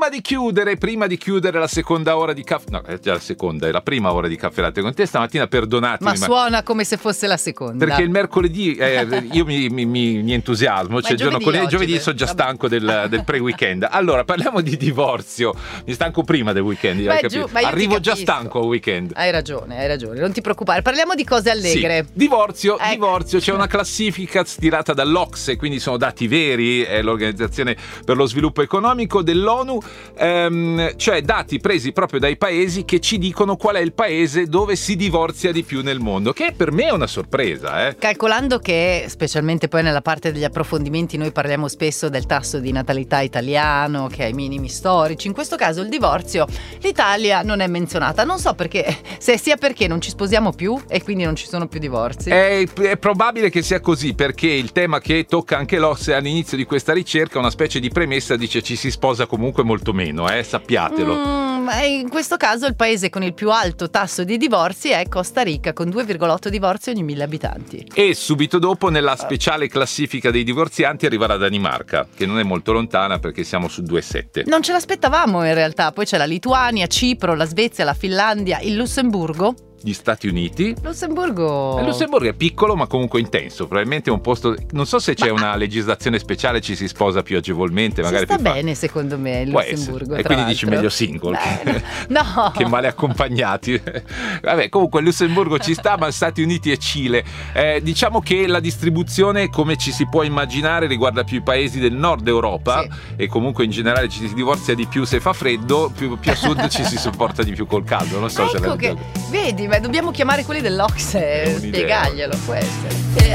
prima di chiudere la seconda ora di caffè, no, è già la seconda, è la prima ora di Caffè Latte con te stamattina, perdonatemi. Ma suona come se fosse la seconda. Perché il mercoledì io mi entusiasmo, cioè giovedì sono già stanco del pre-weekend. Allora, parliamo di divorzio. Mi stanco prima del weekend, hai capito? Arrivo già stanco al weekend. Hai ragione, non ti preoccupare. Parliamo di cose allegre. Sì. Divorzio, c'è una classifica stilata dall'OCSE, quindi sono dati veri, è l'Organizzazione per lo Sviluppo Economico dell'ONU, cioè dati presi proprio dai paesi che ci dicono qual è il paese dove si divorzia di più nel mondo, che per me è una sorpresa. Calcolando che, specialmente poi nella parte degli approfondimenti, noi parliamo spesso del tasso di natalità italiano che ha i minimi storici, in questo caso il divorzio, l'Italia non è menzionata. Non so perché, se sia perché non ci sposiamo più e quindi non ci sono più divorzi. È probabile che sia così, perché il tema che tocca anche l'OCSE all'inizio di questa ricerca, una specie di premessa, dice ci si sposa comunque molto meno, sappiatelo. In questo caso il paese con il più alto tasso di divorzi è Costa Rica, con 2,8 divorzi ogni 1000 abitanti. E subito dopo, nella speciale classifica dei divorzianti, arriva la Danimarca, che non è molto lontana perché siamo su 2,7. Non ce l'aspettavamo in realtà. Poi c'è la Lituania, Cipro, la Svezia, la Finlandia, il Lussemburgo. Gli Stati Uniti. Lussemburgo è piccolo ma comunque intenso, probabilmente è un posto, non so se c'è una legislazione speciale, ci si sposa più agevolmente, magari sta bene secondo me il Lussemburgo, e quindi dici meglio single no. che male accompagnati. Vabbè, comunque il Lussemburgo ci sta, ma Stati Uniti e Cile, diciamo che la distribuzione, come ci si può immaginare, riguarda più i paesi del nord Europa, sì. E comunque in generale ci si divorzia di più se fa freddo, più a sud ci si sopporta di più col caldo, non so se vedi, ma dobbiamo chiamare quelli dell'OCSE, spiegarglielo, può essere.